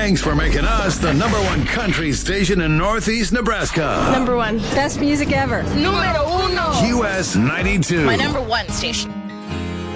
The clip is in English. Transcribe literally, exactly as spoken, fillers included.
Thanks for making us the number one country station in Northeast Nebraska. Number one. Best music ever. Numero uno. Q S ninety-two. My number one station.